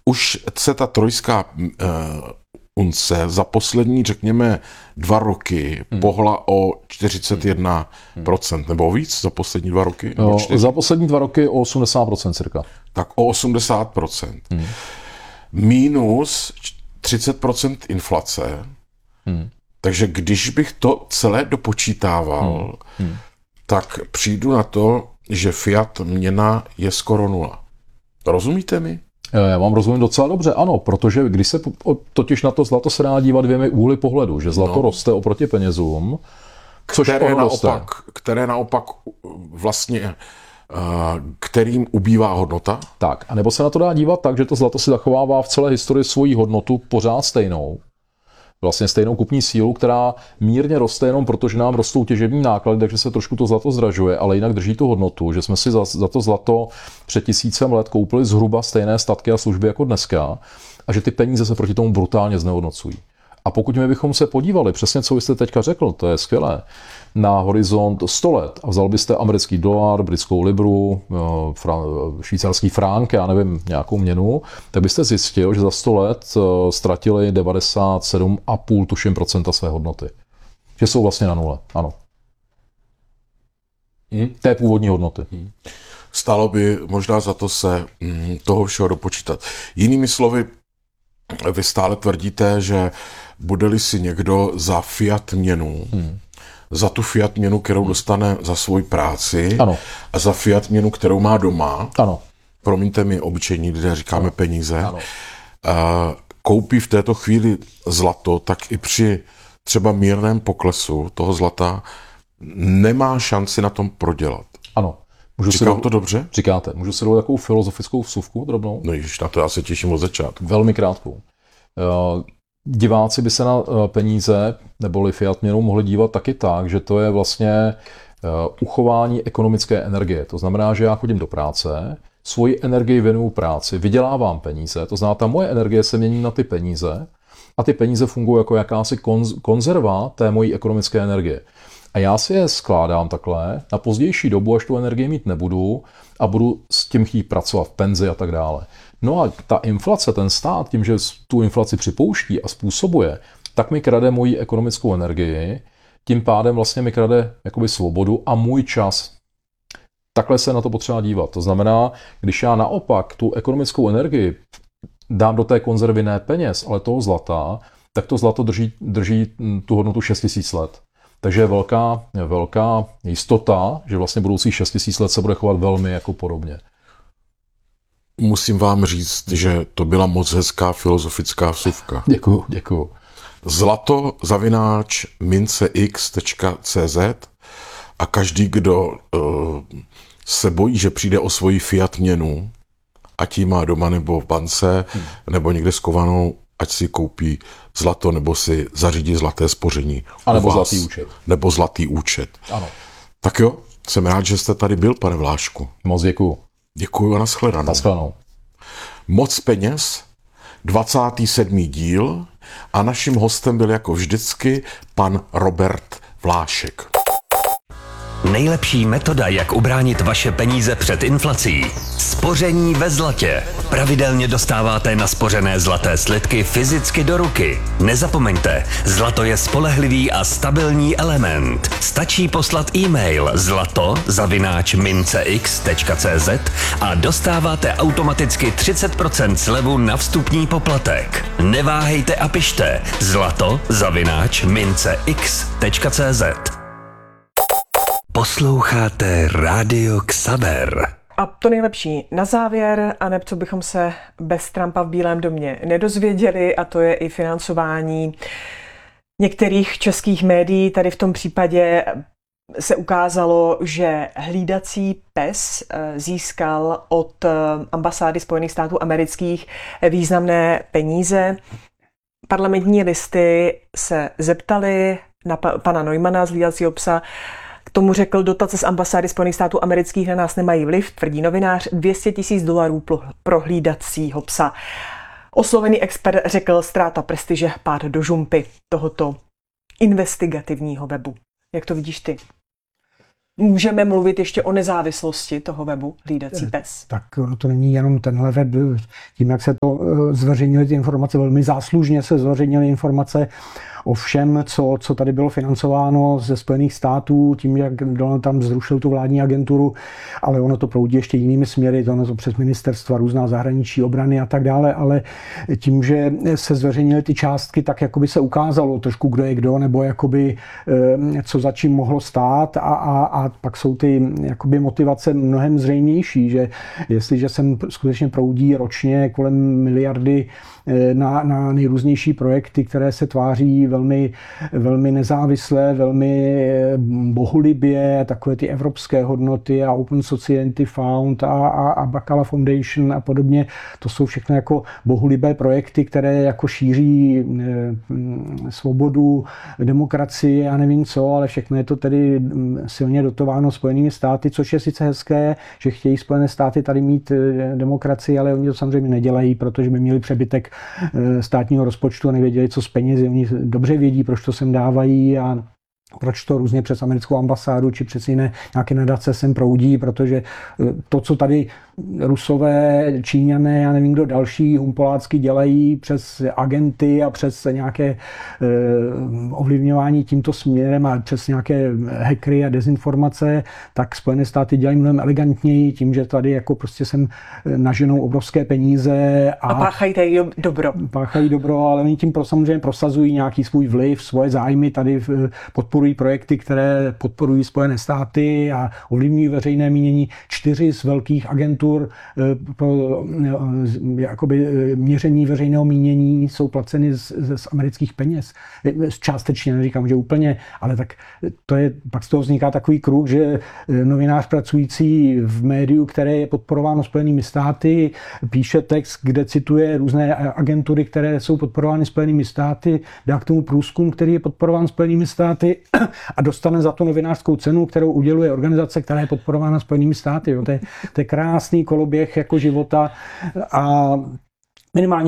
už se ta trojská unce za poslední, řekněme, 2 roky pohla o 41%, nebo víc za poslední 2 roky? No, za poslední 2 roky o 80% cirka. Tak o 80%. Minus 30% inflace. Takže když bych to celé dopočítával, tak přijdu na to, že fiat měna je skoro 0. Rozumíte mi? Já vám rozumím docela dobře, ano, protože když se totiž na to zlato se dá dívat 2 úhly pohledu, že zlato roste oproti penězům, které naopak vlastně kterým ubývá hodnota. Tak, a nebo se na to dá dívat tak, že to zlato si zachovává v celé historii svoji hodnotu pořád stejnou. Vlastně stejnou kupní sílu, která mírně roste jenom proto, že nám rostou těžební náklady, takže se trošku to zlato zdražuje, ale jinak drží tu hodnotu, že jsme si za to zlato před 1000 let koupili zhruba stejné statky a služby jako dneska a že ty peníze se proti tomu brutálně znehodnocují. A pokud my bychom se podívali, přesně co jste teďka řekl, to je skvělé, na horizont 100 let a vzal byste americký dolar, britskou libru, švýcarský frank, já nevím, nějakou měnu, tak byste zjistil, že za 100 let ztratili 97,5 tuším procenta své hodnoty. Že jsou vlastně na nule, ano. Té původní hodnoty. Stálo by možná za to se toho všeho dopočítat. Jinými slovy, vy stále tvrdíte, že bude-li si někdo za fiat měnu, za tu fiat měnu, kterou dostane za svoji práci, ano. A za fiat měnu, kterou má doma, ano. Promiňte mi, obyčejní lidé říkáme peníze, ano. Koupí v této chvíli zlato, tak i při třeba mírném poklesu toho zlata nemá šanci na tom prodělat. Ano. Říkám to dobře? Říkáte. Můžu si dovolit takovou filozofickou vsuvku drobnou? No již, na to já se těším od začátku. Velmi krátkou. Diváci by se na peníze neboli fiat měnou mohli dívat taky tak, že to je vlastně uchování ekonomické energie. To znamená, že já chodím do práce, svoji energii věnuju práci, vydělávám peníze, to znamená, ta moje energie se mění na ty peníze a ty peníze fungují jako jakási konzerva té mojí ekonomické energie. A já si je skládám takhle na pozdější dobu, až tu energii mít nebudu a budu s tím chtít pracovat v penzi a tak dále. No a ta inflace, ten stát, tím, že tu inflaci připouští a způsobuje, tak mi krade moji ekonomickou energii, tím pádem vlastně mi krade jakoby svobodu a můj čas. Takhle se na to potřeba dívat. To znamená, když já naopak tu ekonomickou energii dám do té konzervy ne peněz, ale toho zlata, tak to zlato drží tu hodnotu 6000 let. Takže je velká jistota, že vlastně budoucích 6000 let se bude chovat velmi jako podobně. Musím vám říct, že to byla moc hezká filozofická vsuvka. Děkuju. zlato@mincex.cz a každý, kdo se bojí, že přijde o svoji fiat měnu, ať ji má doma nebo v bance, nebo někde skovanou, ať si koupí zlato, nebo si zařídí zlaté spoření. A nebo zlatý účet. Nebo zlatý účet. Ano. Tak jo, jsem rád, že jste tady byl, pane Vlášku. Moc děkuju. Děkuju a nashledanou. Moc peněz, 27. díl a naším hostem byl jako vždycky pan Robert Vlášek. Nejlepší metoda, jak ubránit vaše peníze před inflací. Spoření ve zlatě. Pravidelně dostáváte naspořené zlaté slitky fyzicky do ruky. Nezapomeňte, zlato je spolehlivý a stabilní element. Stačí poslat e-mail zlato@mincex.cz a dostáváte automaticky 30% slevu na vstupní poplatek. Neváhejte a pište zlato@mincex.cz. Posloucháte Rádio Xaver. A to nejlepší na závěr, aneb co bychom se bez Trumpa v Bílém domě nedozvěděli, a to je i financování některých českých médií. Tady v tom případě se ukázalo, že hlídací pes získal od ambasády Spojených států amerických významné peníze. Parlamentní listy se zeptali na pana Neumana z hlídacího psa. K tomu řekl, dotace z ambasády Spojených států amerických na nás nemají vliv, tvrdí novinář, $200,000 pro hlídacího psa. Oslovený expert řekl, ztráta prestiže, pád do žumpy tohoto investigativního webu. Jak to vidíš ty? můžeme mluvit ještě o nezávislosti toho webu Hlídací pes? Tak to není jenom tenhle web. Tím, jak se to zveřejnily ty informace, velmi záslužně se zveřejnily informace o všem, co tady bylo financováno ze Spojených států, tím, jak Donald Trump zrušil tu vládní agenturu, ale ono to proudí ještě jinými směry, to přes ministerstva, různá zahraničí, obrany a tak dále, ale tím, že se zveřejnily ty částky, tak jakoby se ukázalo trošku, kdo je kdo, nebo jakoby co za čím mohlo stát a pak jsou ty jakoby motivace mnohem zřejmější, že jestliže sem skutečně proudí ročně kolem miliardy na nejrůznější projekty, které se tváří velmi, velmi nezávisle, velmi bohulibě, takové ty evropské hodnoty a Open Society Fund a Bacala Foundation a podobně. To jsou všechno jako bohulibé projekty, které jako šíří svobodu, demokracii a nevím co, ale všechno je to tedy silně dotováno Spojenými státy, což je sice hezké, že chtějí Spojené státy tady mít demokracii, ale oni to samozřejmě nedělají, protože by měli přebytek státního rozpočtu a nevěděli, co s penězi. Oni dobře vědí, proč to sem dávají a proč to různě přes americkou ambasádu či přes jiné nějaké nadace sem proudí, protože to, co tady Rusové, Číňané, já nevím kdo další, humpolácky dělají přes agenty a přes nějaké ovlivňování tímto směrem a přes nějaké hackery a dezinformace, tak Spojené státy dělají mnohem elegantněji tím, že tady jako prostě sem naženou obrovské peníze a páchají tady dobro. Páchají dobro, ale oni tím samozřejmě prosazují nějaký svůj vliv, svoje zájmy, tady podporují projekty, které podporují Spojené státy a ovlivňují veřejné mínění. 4 z velkých agentur pro jakoby měření veřejného mínění jsou placeny z amerických peněz. Částečně, neříkám, že úplně, ale tak to je, pak z toho vzniká takový kruh, že novinář pracující v médiu, které je podporováno Spojenými státy, píše text, kde cituje různé agentury, které jsou podporovány Spojenými státy, dá k tomu průzkum, který je podporován Spojenými státy a dostane za to novinářskou cenu, kterou uděluje organizace, která je podporována Spojenými státy. Jo. To je krásný koloběh jako života a minimálně